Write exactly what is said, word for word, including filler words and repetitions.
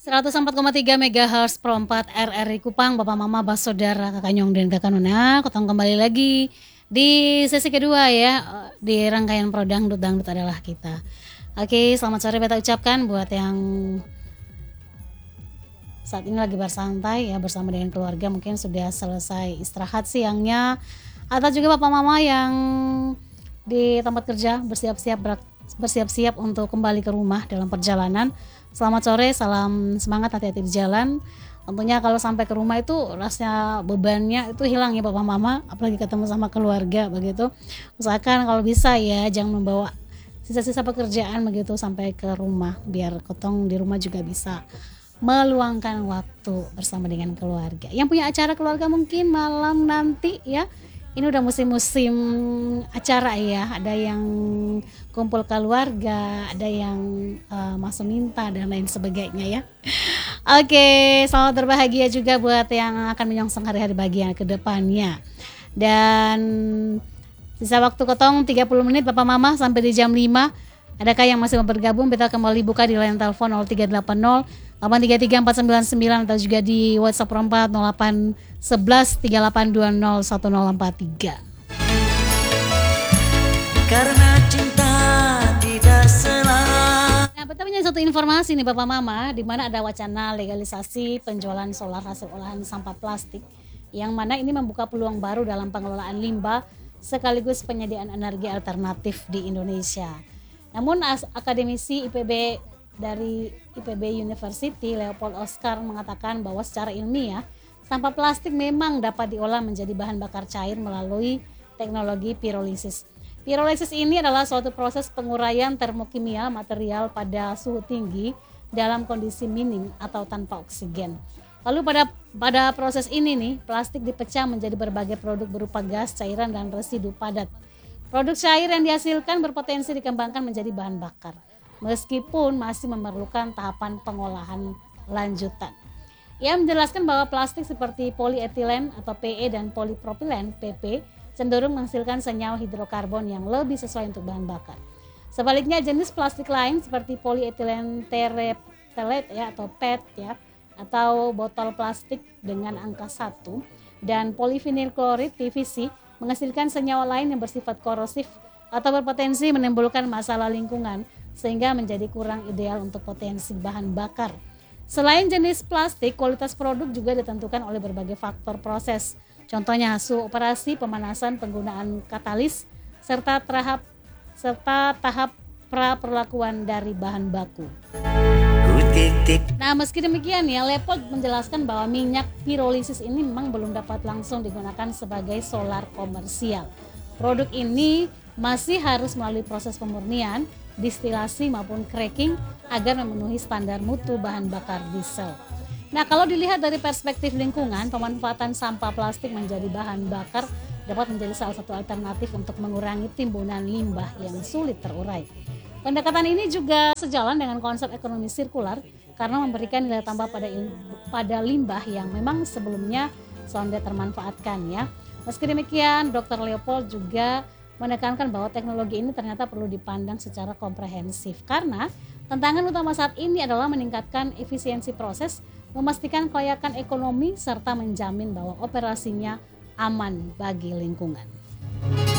seratus empat koma tiga megahertz Pro empat R R I Kupang, Bapak Mama, Bas Saudara, Kakak Nyong dan Kakak Nona. Kotong kembali lagi di sesi kedua ya, di rangkaian Pro Dangdut, Dangdut adalah kita. Oke, selamat sore beta ucapkan buat yang saat ini lagi bersantai ya bersama dengan keluarga, mungkin sudah selesai istirahat siangnya, atau juga Bapak Mama yang di tempat kerja bersiap-siap bersiap-siap untuk kembali ke rumah dalam perjalanan. Selamat sore, salam semangat, hati-hati di jalan. Tentunya kalau sampai ke rumah itu rasanya bebannya itu hilang ya Bapak Mama, apalagi ketemu sama keluarga begitu. Usahakan kalau bisa ya jangan membawa sisa-sisa pekerjaan begitu sampai ke rumah, biar kotong di rumah juga bisa meluangkan waktu bersama dengan keluarga. Yang punya acara keluarga mungkin malam nanti ya. Ini udah musim-musim acara ya, ada yang kumpul keluarga, ada yang uh, masuk minta dan lain sebagainya ya. Oke, selamat berbahagia juga buat yang akan menyongsong hari-hari bahagia ke depannya. Dan sisa waktu kotong tiga puluh menit Bapak Mama sampai di jam lima. Adakah yang masih mau bergabung? Kita kembali buka di line telepon nol tiga delapan nol delapan tiga tiga empat sembilan sembilan atau juga di WhatsApp empat nol delapan sebelas tiga delapan dua nol satu nol empat tiga. Karena cinta tidak selalu. Nah, kita punya satu informasi nih Bapak Mama, di mana ada wacana legalisasi penjualan solar hasil olahan sampah plastik, yang mana ini membuka peluang baru dalam pengelolaan limbah sekaligus penyediaan energi alternatif di Indonesia. Namun akademisi I P B dari I P B University Leopold Oscar mengatakan bahwa secara ilmiah sampah plastik memang dapat diolah menjadi bahan bakar cair melalui teknologi pirolisis. Pirolisis ini adalah suatu proses penguraian termokimia material pada suhu tinggi dalam kondisi minim atau tanpa oksigen. Lalu pada pada proses ini nih, plastik dipecah menjadi berbagai produk berupa gas, cairan dan residu padat. Produk cair yang dihasilkan berpotensi dikembangkan menjadi bahan bakar, meskipun masih memerlukan tahapan pengolahan lanjutan. Ia menjelaskan bahwa plastik seperti polietilen atau P E dan polipropilen P P cenderung menghasilkan senyawa hidrokarbon yang lebih sesuai untuk bahan bakar. Sebaliknya jenis plastik lain seperti polietilen terephthalate ya atau P E T ya atau botol plastik dengan angka satu dan polivinyl klorid P V C menghasilkan senyawa lain yang bersifat korosif atau berpotensi menimbulkan masalah lingkungan sehingga menjadi kurang ideal untuk potensi bahan bakar. Selain jenis plastik, kualitas produk juga ditentukan oleh berbagai faktor proses. Contohnya hasil operasi, pemanasan, penggunaan katalis, serta tahap serta tahap pra perlakuan dari bahan baku. Nah, meski demikian ya, Leopold menjelaskan bahwa minyak pirolisis ini memang belum dapat langsung digunakan sebagai solar komersial. Produk ini masih harus melalui proses pemurnian, distilasi maupun cracking agar memenuhi standar mutu bahan bakar diesel. Nah, kalau dilihat dari perspektif lingkungan, pemanfaatan sampah plastik menjadi bahan bakar dapat menjadi salah satu alternatif untuk mengurangi timbunan limbah yang sulit terurai. Pendekatan ini juga sejalan dengan konsep ekonomi sirkular karena memberikan nilai tambah pada pada limbah yang memang sebelumnya sudah termanfaatkan ya. Meski demikian, dokter Leopold juga menekankan bahwa teknologi ini ternyata perlu dipandang secara komprehensif karena tantangan utama saat ini adalah meningkatkan efisiensi proses, memastikan kelayakan ekonomi serta menjamin bahwa operasinya aman bagi lingkungan.